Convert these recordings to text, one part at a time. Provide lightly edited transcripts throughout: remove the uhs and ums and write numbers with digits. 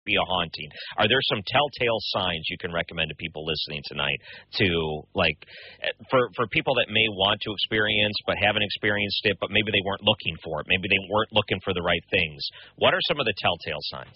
be a haunting. Are there some telltale signs you can recommend to people listening tonight to, like, for people that may want to experience but haven't experienced it, but maybe they weren't looking for it, maybe they weren't looking for the right things? What are some of the telltale signs?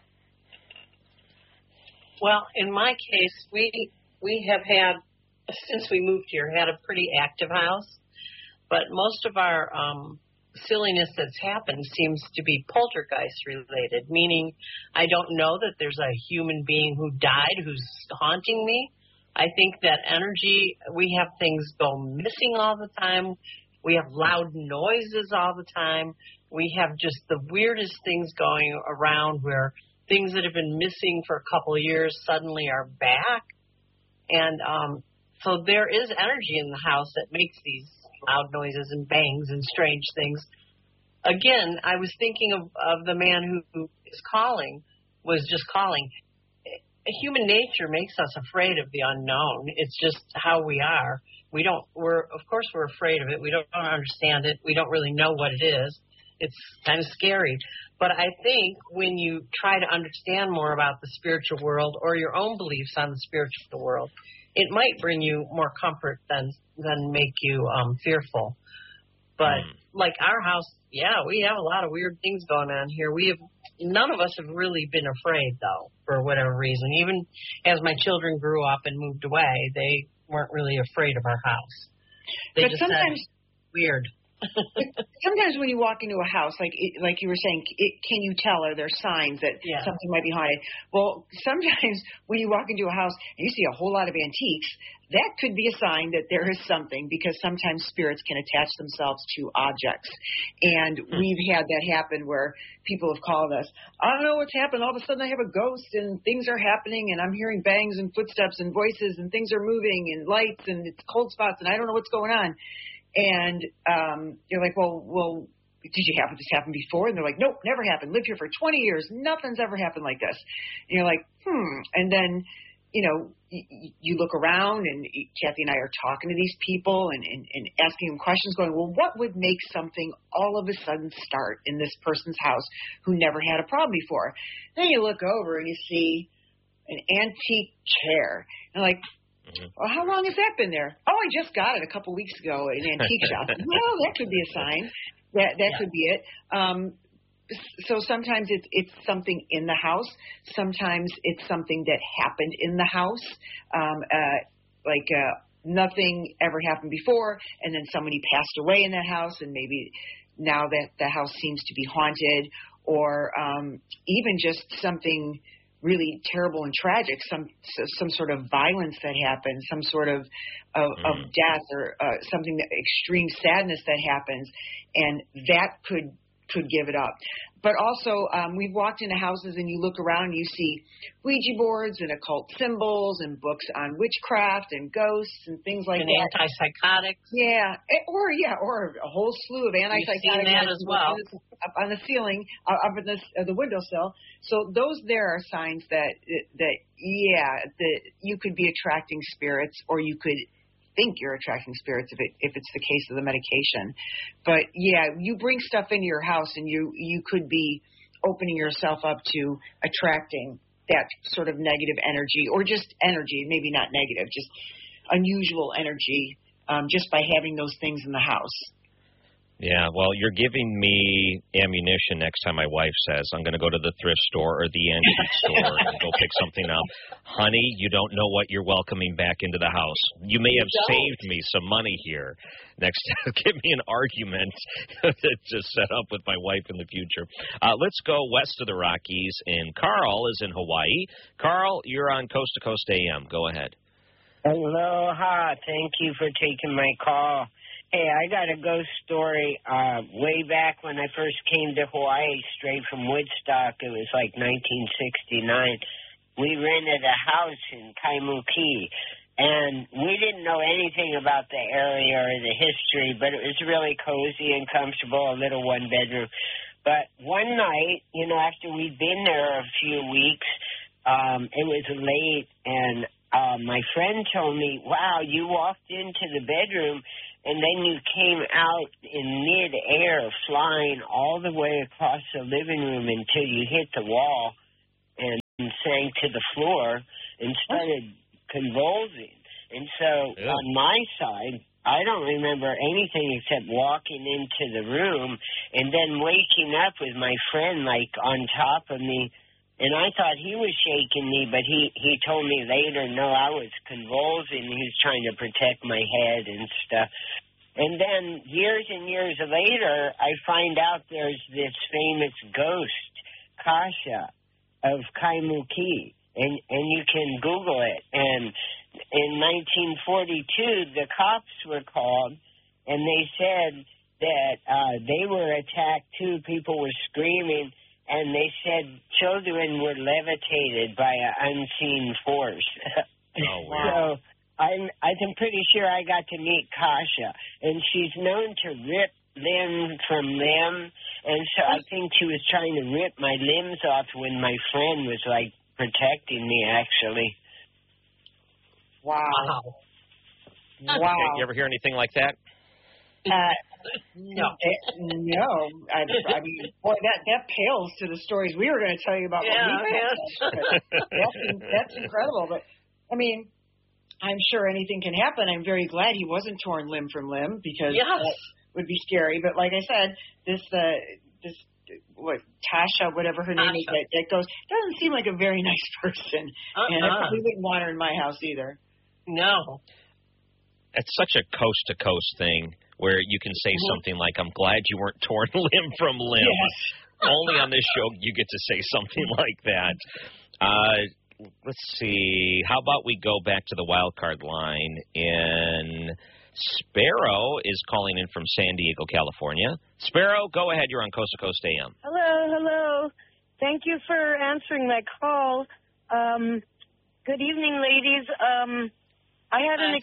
Well, in my case, we have had, since we moved here, had a pretty active house, but most of our silliness that's happened seems to be poltergeist related, meaning I don't know that there's a human being who died who's haunting me. I think that energy, we have things go missing all the time. We have loud noises all the time. We have just the weirdest things going around where things that have been missing for a couple of years suddenly are back. And so there is energy in the house that makes these loud noises and bangs and strange things. Again, I was thinking of the man who is calling, was just calling. Human nature makes us afraid of the unknown. It's just how we are. Of course we're afraid of it. We don't understand it. We don't really know what it is. It's kind of scary. But I think when you try to understand more about the spiritual world or your own beliefs on the spiritual world, it might bring you more comfort than make you fearful. But like our house, yeah, we have a lot of weird things going on here. None of us have really been afraid, though, for whatever reason. Even as my children grew up and moved away, they weren't really afraid of our house. They just said, weird. Sometimes when you walk into a house, like you were saying, can you tell, are there signs that something might be haunted? Well, sometimes when you walk into a house and you see a whole lot of antiques, that could be a sign that there is something, because sometimes spirits can attach themselves to objects. And we've had that happen where people have called us, I don't know what's happened. All of a sudden I have a ghost and things are happening and I'm hearing bangs and footsteps and voices and things are moving and lights and it's cold spots and I don't know what's going on. And you're like, well, did you have this happen before? And they're like, nope, never happened. Lived here for 20 years. Nothing's ever happened like this. And you're like, And then, you look around and Kathy and I are talking to these people and asking them questions going, well, what would make something all of a sudden start in this person's house who never had a problem before? Then you look over and you see an antique chair. And like, well, how long has that been there? Oh, I just got it a couple weeks ago at an antique shop. Well, that could be a sign. That could be it. So sometimes it's something in the house. Sometimes it's something that happened in the house, nothing ever happened before, and then somebody passed away in that house, and maybe now that the house seems to be haunted, or even just something really terrible and tragic, some sort of violence that happened, some sort of death, or something extreme sadness that happens, and that could give it up. But also, we've walked into houses and you look around and you see Ouija boards and occult symbols and books on witchcraft and ghosts and things like that. And antipsychotics. Yeah, or a whole slew of antipsychotics. You've seen that as well. Up on the ceiling, up in the windowsill. So those there are signs that you could be attracting spirits, or you could think you're attracting spirits if it's the case of the medication. But you bring stuff into your house and you could be opening yourself up to attracting that sort of negative energy, or just energy, maybe not negative, just unusual energy, just by having those things in the house. Yeah, well, you're giving me ammunition next time my wife says, I'm going to go to the thrift store or the antique store and go pick something up. Honey, you don't know what you're welcoming back into the house. You may have saved me some money here. Next time, give me an argument to set up with my wife in the future. Let's go west of the Rockies, and Carl is in Hawaii. Carl, you're on Coast to Coast AM. Go ahead. Aloha. Thank you for taking my call. Hey, I got a ghost story way back when I first came to Hawaii, straight from Woodstock. It was like 1969. We rented a house in Kaimuki, and we didn't know anything about the area or the history, but it was really cozy and comfortable, a little one-bedroom. But one night, after we'd been there a few weeks, it was late, and my friend told me, wow, you walked into the bedroom, and then you came out in mid-air, flying all the way across the living room until you hit the wall. And sank to the floor and started convulsing. And so on my side, I don't remember anything except walking into the room and then waking up with my friend, like, on top of me. And I thought he was shaking me, but he told me later, no, I was convulsing. He was trying to protect my head and stuff. And then years and years later, I find out there's this famous ghost, Kasha, of Kaimuki. And you can Google it. And in 1942, the cops were called, and they said that they were attacked, too. People were screaming, and they said children were levitated by an unseen force. Oh, wow. So I'm pretty sure I got to meet Kasha, and she's known to rip limb from limb, and so I think she was trying to rip my limbs off when my friend was, like, protecting me, actually. Wow. Okay, you ever hear anything like that? No. No. I mean, boy, that pales to the stories we were going to tell you about. That's incredible. But, I mean, I'm sure anything can happen. I'm very glad he wasn't torn limb from limb because that would be scary. But like I said, this Tasha, whatever her name is, that goes, doesn't seem like a very nice person. And I probably wouldn't want her in my house either. No. It's such a coast-to-coast thing where you can say something like, I'm glad you weren't torn limb from limb. Yes. Only on this show you get to say something like that. Let's see. How about we go back to the wild card line in Sparrow is calling in from San Diego, California. Sparrow, go ahead. You're on Coast to Coast AM. Hello. Thank you for answering my call. Good evening, ladies. I had an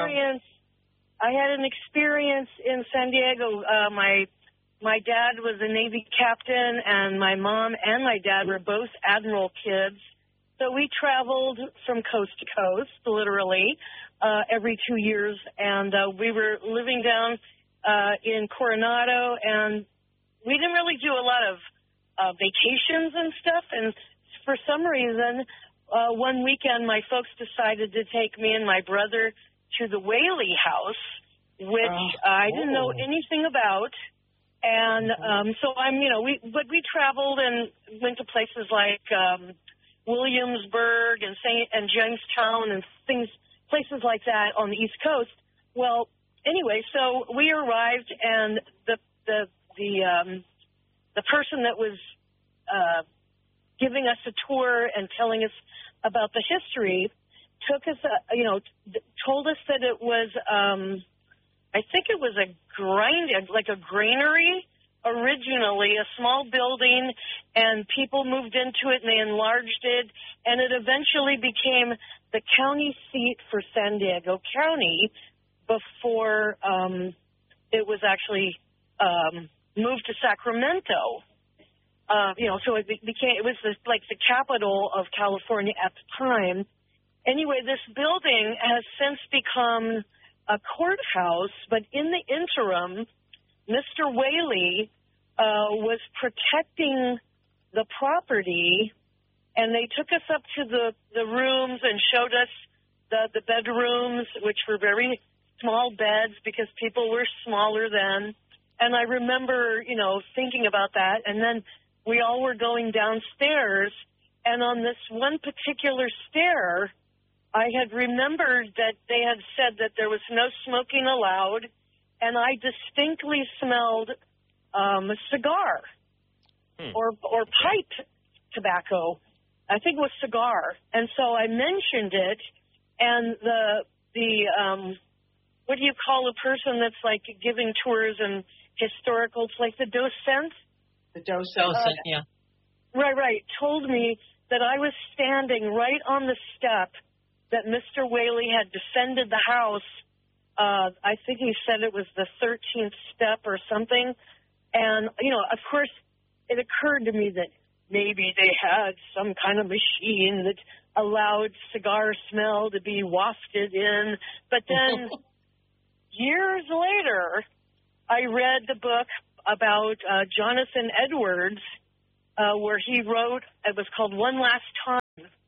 experience in San Diego. My dad was a Navy captain, and my mom and my dad were both admiral kids. So we traveled from coast to coast, literally, every 2 years. And we were living down in Coronado, and we didn't really do a lot of vacations and stuff. And for some reason, one weekend, my folks decided to take me and my brother to the Whaley House, which I didn't know anything about. And so we traveled and went to places like Williamsburg and Jamestown and places like that on the East Coast. Well, anyway, so we arrived, and the person that was giving us a tour and telling us about the history took us, told us that it was, I think it was a granary originally, a small building, and people moved into it and they enlarged it, and it eventually became the county seat for San Diego County before it was actually moved to Sacramento. So it was like the capital of California at the time. Anyway, this building has since become a courthouse, but in the interim, Mr. Whaley was protecting the property, and they took us up to the rooms and showed us the bedrooms, which were very small beds because people were smaller then. And I remember, thinking about that, and then we all were going downstairs, and on this one particular stair, I had remembered that they had said that there was no smoking allowed, and I distinctly smelled a cigar or pipe tobacco. I think it was cigar. And so I mentioned it, and the what do you call a person that's like giving tours and historical place, the docent? The docent, yeah. Right. Told me that I was standing right on the step that Mr. Whaley had descended the house. I think he said it was the 13th step or something. And, of course, it occurred to me that maybe they had some kind of machine that allowed cigar smell to be wafted in. But then years later, I read the book about Jonathan Edwards, where he wrote, it was called One Last Time.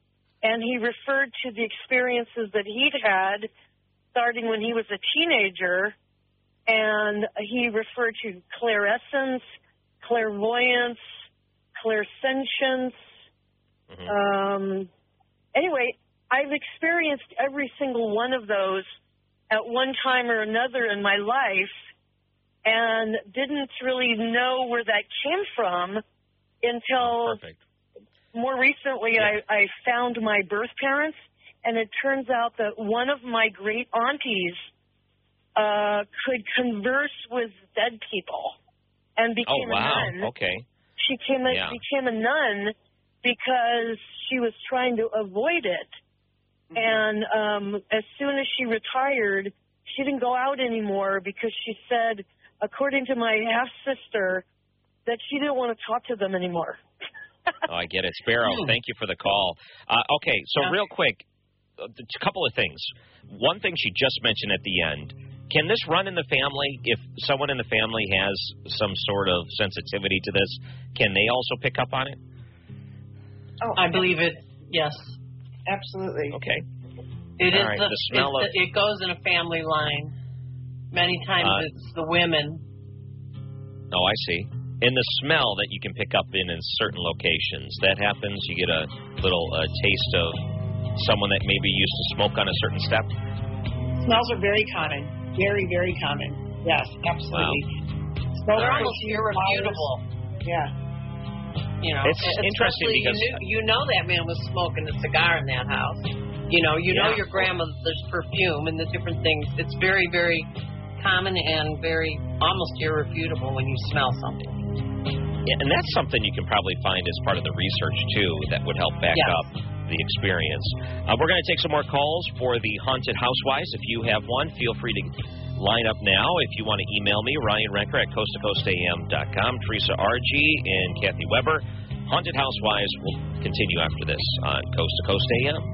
and he referred to the experiences that he'd had starting when he was a teenager, and he referred to clairescence, clairvoyance, clairsentience. Anyway, I've experienced every single one of those at one time or another in my life, and didn't really know where that came from until more recently. I found my birth parents, and it turns out that one of my great aunties could converse with dead people and became a nun. Okay. She became a nun because she was trying to avoid it. And as soon as she retired, she didn't go out anymore because she said, according to my half-sister, that she didn't want to talk to them anymore. Oh, I get it. Sparrow, thank you for the call. Okay, so real quick, a couple of things. One thing she just mentioned at the end, can this run in the family? If someone in the family has some sort of sensitivity to this, can they also pick up on it? Oh, I believe it, yes. Absolutely. Okay. It is right, the smell of... it goes in a family line. Many times it's the women. Oh, I see. And the smell that you can pick up in certain locations, that happens. You get a little taste of someone that maybe used to smoke on a certain step. Smells are very common. Very, very common. Yes, absolutely. Wow. They're almost irrefutable. Yeah. You know, it's interesting because you know that man was smoking a cigar in that house. You know your grandmother's perfume and the different things. It's very, very common and very almost irrefutable when you smell something. Yeah, and that's something you can probably find as part of the research too that would help back up the experience. We're going to take some more calls for the Haunted Housewives. If you have one, feel free to line up now. If you want to email me, Ryan Renker at coasttocoastam.com, Teresa RG and Kathy Weber. Haunted Housewives will continue after this on Coast to Coast AM.